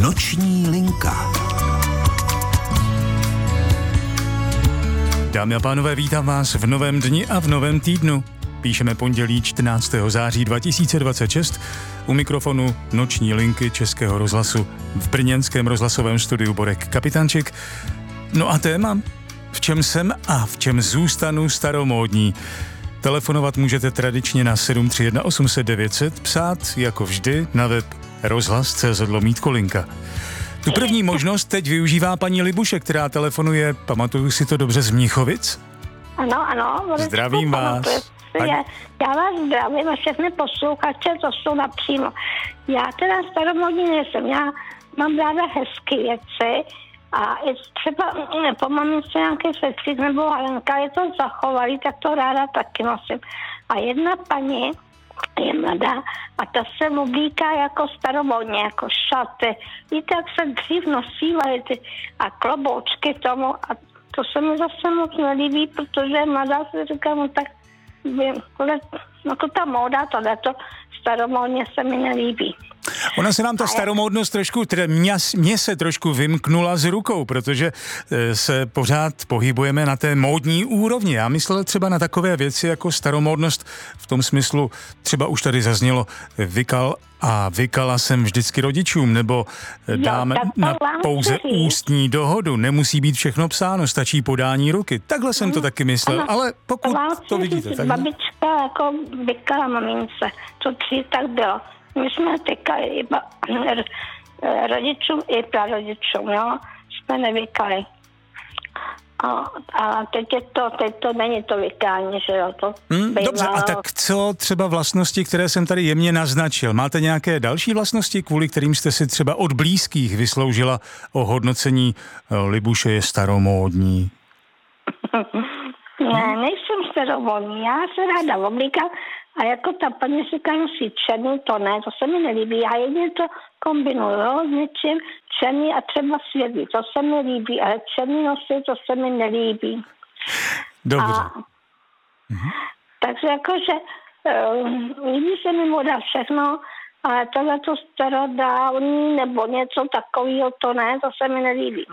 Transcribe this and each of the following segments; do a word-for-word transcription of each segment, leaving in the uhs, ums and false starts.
Noční linka. Dámy a pánové, vítám vás v novém dni a v novém týdnu. Píšeme pondělí čtrnáctého září dva tisíce dvacet šest. U mikrofonu Noční linky Českého rozhlasu v brněnském rozhlasovém studiu Borek Kapitánček. No a téma? V čem jsem a v čem zůstanu staromódní? Telefonovat můžete tradičně na sedm tři jedna osm set devět set, psát jako vždy na web rozhlas tečka cé zet lomítko linka. Tu první možnost teď využívá paní Libuše, která telefonuje, pamatuju si to dobře, z Mnichovic? Ano, ano. Zdravím vás. A... Já vás zdravím a všechny posluchače, to jsou napřímo. Já teda staromódní nejsem, já mám ráda hezké věci a i třeba po mamince nějaký fecík nebo halenka, je to zachovalý, tak to ráda taky nosím. A jedna paní je mladá a ta se oblíká jako staromódně, jako šaty. Víte, jak se dřív nosívaly ty a kloboučky tomu a to se mi zase moc nelíbí, protože mladá si říká, no tak jako ta móda, tohleto staromódně se mi nelíbí. Ona se nám ta staromódnost trošku, teda mě, mě se trošku vymknula z rukou, protože se pořád pohybujeme na té módní úrovni. Já myslel třeba na takové věci jako staromódnost v tom smyslu, třeba už tady zaznělo vykal a vykala jsem vždycky rodičům, nebo dáme jo, na pouze ústní dohodu, nemusí být všechno psáno, stačí podání ruky. Takhle jsem to taky myslel, ano, ale pokud to, to vidíte. Tak... Babička jako vykala mamince, to dřív tak bylo. My jsme tykali iba rodičům i prarodičům, jo, jsme nevykali. A, a teď je to, teď to není to vykání, že jo, to hmm, dobře, a tak co třeba vlastnosti, které jsem tady jemně naznačil? Máte nějaké další vlastnosti, kvůli kterým jste si třeba od blízkých vysloužila ohodnocení Libuše je staromódní? Ne, nejsem staromódní, já se ráda oblíkám. A jako ta paní říká, nosí černý, to ne, to se mi nelíbí. Já jedně to kombinuju, jo, s něčím černý a třeba světlý, to se mi líbí, ale černý nosy, to se mi nelíbí. Dobře. A, mhm. Takže jakože uh, líbí se mi moda všechno, ale tohle to starodávný nebo něco takového, to ne, to se mi nelíbí.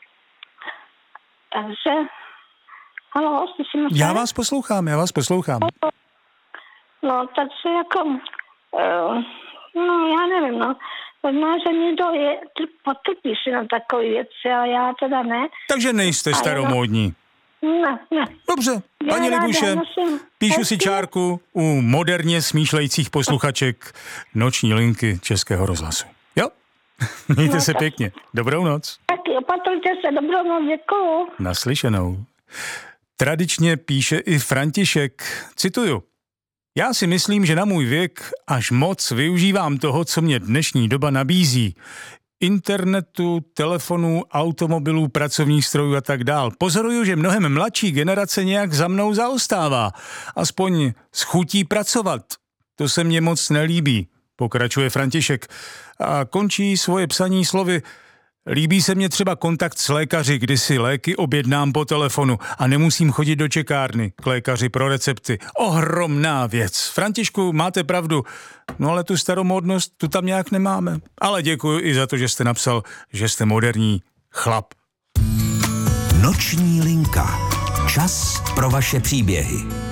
Takže, halo, slyším se? Já vás poslouchám, já vás poslouchám. No, takže jako, uh, no já nevím, no, možná, že někdo je potrpí si na takové věci, ale já teda ne. Takže nejste staromódní. Ne, ne. Dobře, paní Libuše, píšu si čárku u moderně smýšlejících posluchaček Noční linky Českého rozhlasu. Jo? Mějte no, se tak pěkně. Dobrou noc. Taky opatrujte se, dobrou noc, děkuju. Naslyšenou. Tradičně píše i František, cituju. Já si myslím, že na můj věk až moc využívám toho, co mě dnešní doba nabízí. Internetu, telefonů, automobilů, pracovních strojů a tak dál. Pozoruju, že mnohem mladší generace nějak za mnou zaostává. Aspoň s chutí pracovat. To se mně moc nelíbí, pokračuje František. A končí svoje psaní slovy. Líbí se mně třeba kontakt s lékaři, kdy si léky objednám po telefonu a nemusím chodit do čekárny k lékaři pro recepty. Ohromná věc. Františku, máte pravdu, no ale tu staromódnost tu tam nějak nemáme. Ale děkuji i za to, že jste napsal, že jste moderní chlap. Noční linka. Čas pro vaše příběhy.